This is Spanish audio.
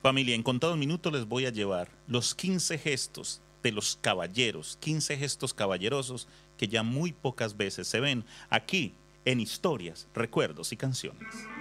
Familia, en contados minutos les voy a llevar los 15 gestos de los caballeros, 15 gestos caballerosos que ya muy pocas veces se ven aquí en Historias, Recuerdos y Canciones.